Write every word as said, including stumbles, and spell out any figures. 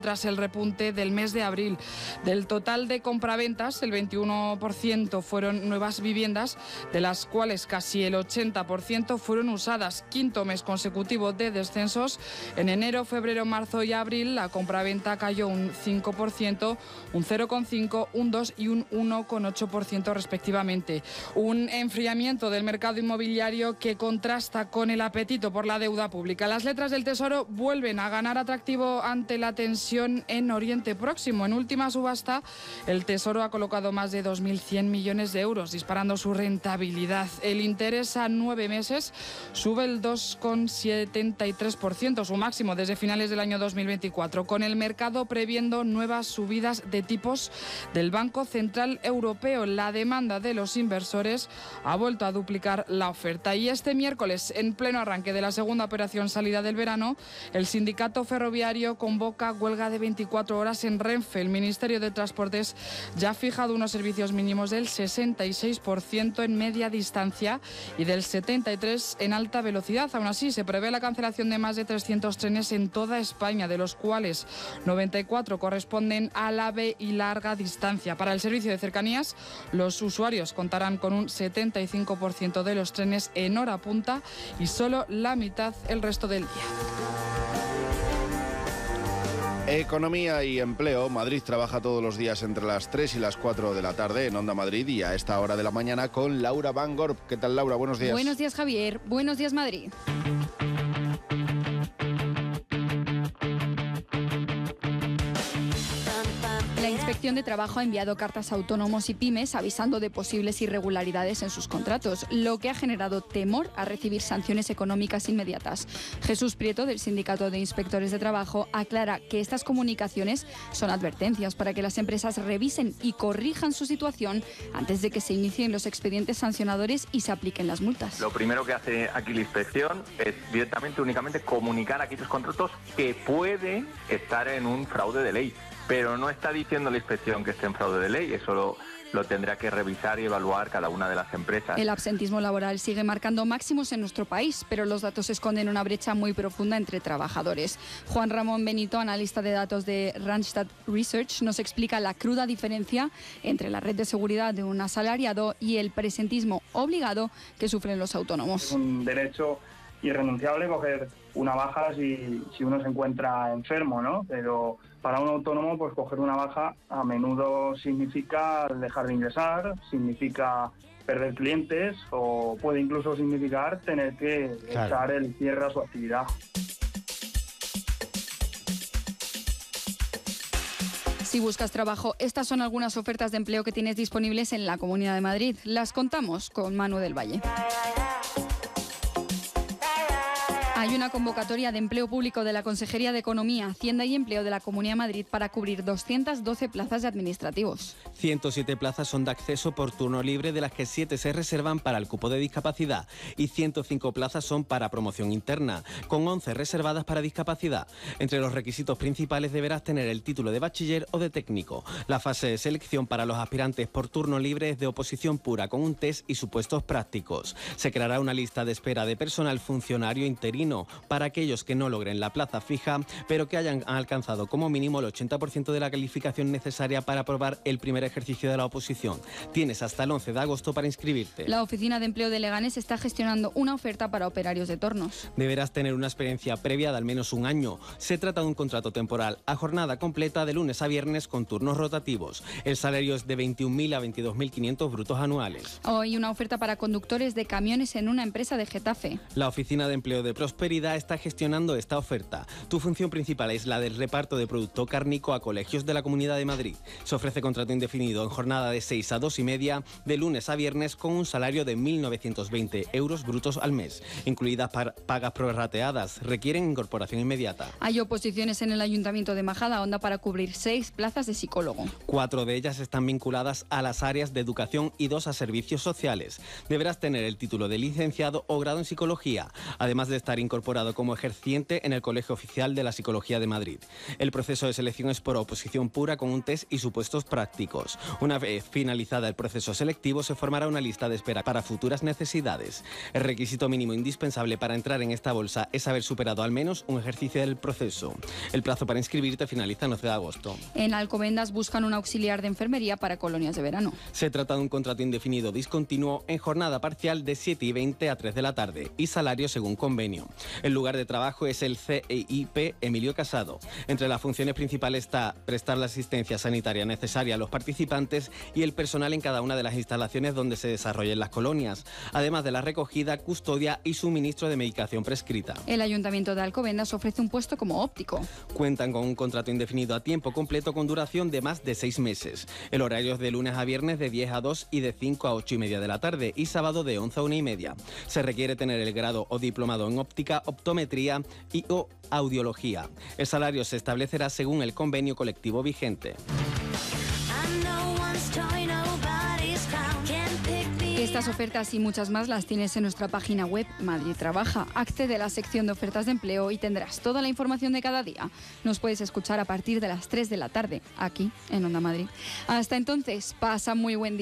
tras el repunte del mes de abril. Del total de compraventas, el veintiuno por ciento fueron nuevas viviendas, de las cuales casi el ochenta por ciento fueron usadas. Quinto mes consecutivo de descensos. En enero, febrero, marzo y abril la compraventa cayó un cinco por ciento, un cero coma cinco por ciento, un dos por ciento y un uno coma ocho por ciento respectivamente. Un enfriamiento del mercado inmobiliario que contrasta con el apetito por la deuda pública. Las letras del Tesoro vuelven a ganar atractivo ante la tensión en Oriente Próximo. En última subasta, el Tesoro ha colocado más de dos mil cien millones de euros, disparando su rentabilidad. El interés a nueve meses sube el dos coma setenta y tres por ciento, su máximo desde finales del año dos mil veinticuatro, con el mercado previendo nuevas subidas de tipos del Banco Central Europeo. La demanda de los inversores ha vuelto a duplicar la oferta. Y este miércoles, en pleno arranque de la segunda operación salida del verano, el sindicato ferroviario convoca huelga de veinticuatro horas en Renfe. El Ministerio de Transportes ya ha fijado unos servicios mínimos del sesenta y seis por ciento en media distancia y del setenta y tres por ciento en alta velocidad. Aún así, se prevé la cancelación de más de trescientos trenes en toda España, de los cuales noventa y cuatro corresponden a la AVE y larga distancia. Para el servicio de cercanías, los usuarios contarán con un setenta y cinco por ciento de los trenes en hora punta y solo la mitad el resto del día. Economía y empleo. Madrid trabaja todos los días entre las tres y las cuatro de la tarde en Onda Madrid y a esta hora de la mañana con Laura Van Gorp. ¿Qué tal, Laura? Buenos días. Buenos días, Javier. Buenos días, Madrid. La Inspección de Trabajo ha enviado cartas a autónomos y pymes avisando de posibles irregularidades en sus contratos, lo que ha generado temor a recibir sanciones económicas inmediatas. Jesús Prieto, del Sindicato de Inspectores de Trabajo, aclara que estas comunicaciones son advertencias para que las empresas revisen y corrijan su situación antes de que se inicien los expedientes sancionadores y se apliquen las multas. Lo primero que hace aquí la inspección es directamente, únicamente, comunicar aquellos contratos que pueden estar en un fraude de ley. Pero no está diciendo la inspección que esté en fraude de ley, eso lo, lo tendrá que revisar y evaluar cada una de las empresas. El absentismo laboral sigue marcando máximos en nuestro país, pero los datos esconden una brecha muy profunda entre trabajadores. Juan Ramón Benito, analista de datos de Randstad Research, nos explica la cruda diferencia entre la red de seguridad de un asalariado y el presentismo obligado que sufren los autónomos. Es un derecho irrenunciable coger una baja si, si uno se encuentra enfermo, ¿no? Pero para un autónomo, pues coger una baja a menudo significa dejar de ingresar, significa perder clientes o puede incluso significar tener que claro. echar el cierre a su actividad. Si buscas trabajo, estas son algunas ofertas de empleo que tienes disponibles en la Comunidad de Madrid. Las contamos con Manu del Valle. Hay una convocatoria de empleo público de la Consejería de Economía, Hacienda y Empleo de la Comunidad de Madrid para cubrir doscientas doce plazas de administrativos. ciento siete plazas son de acceso por turno libre, de las que siete se reservan para el cupo de discapacidad y ciento cinco plazas son para promoción interna, con once reservadas para discapacidad. Entre los requisitos principales deberás tener el título de bachiller o de técnico. La fase de selección para los aspirantes por turno libre es de oposición pura, con un test y supuestos prácticos. Se creará una lista de espera de personal funcionario interino para aquellos que no logren la plaza fija, pero que hayan alcanzado como mínimo el ochenta por ciento de la calificación necesaria para aprobar el primer ejercicio de la oposición. Tienes hasta el once de agosto para inscribirte. La Oficina de Empleo de Leganés está gestionando una oferta para operarios de tornos. Deberás tener una experiencia previa de al menos un año. Se trata de un contrato temporal a jornada completa de lunes a viernes con turnos rotativos. El salario es de veintiún mil a veintidós mil quinientos brutos anuales. Hoy una oferta para conductores de camiones en una empresa de Getafe. La Oficina de Empleo de Prosperidad está gestionando esta oferta. Tu función principal es la del reparto de producto cárnico a colegios de la Comunidad de Madrid. Se ofrece contrato indefinido en jornada de seis a dos y media, de lunes a viernes, con un salario de mil novecientos veinte euros brutos al mes, incluidas pagas prorrateadas. Requieren incorporación inmediata. Hay oposiciones en el Ayuntamiento de Majadahonda para cubrir seis plazas de psicólogo. Cuatro de ellas están vinculadas a las áreas de educación y dos a servicios sociales. Deberás tener el título de licenciado o grado en psicología, además de estar incorporado incorporado como ejerciente en el Colegio Oficial de la Psicología de Madrid. El proceso de selección es por oposición pura con un test y supuestos prácticos. Una vez finalizada el proceso selectivo, se formará una lista de espera para futuras necesidades. El requisito mínimo indispensable para entrar en esta bolsa es haber superado al menos un ejercicio del proceso. El plazo para inscribirte finaliza el once de agosto. En Alcobendas buscan un auxiliar de enfermería para colonias de verano. Se trata de un contrato indefinido discontinuo en jornada parcial de siete y veinte a tres de la tarde y salario según convenio. El lugar de trabajo es el C E I P Emilio Casado. Entre las funciones principales está prestar la asistencia sanitaria necesaria a los participantes y el personal en cada una de las instalaciones donde se desarrollen las colonias, además de la recogida, custodia y suministro de medicación prescrita. El Ayuntamiento de Alcobendas ofrece un puesto como óptico. Cuentan con un contrato indefinido a tiempo completo con duración de más de seis meses. El horario es de lunes a viernes de diez a dos y de cinco a ocho y media de la tarde y sábado de once a una y media. Se requiere tener el grado o diplomado en óptica, optometría y o audiología. El salario se establecerá según el convenio colectivo vigente. Estas ofertas y muchas más las tienes en nuestra página web Madrid Trabaja. Accede a la sección de ofertas de empleo y tendrás toda la información de cada día. Nos puedes escuchar a partir de las tres de la tarde, aquí en Onda Madrid. Hasta entonces, pasa muy buen día.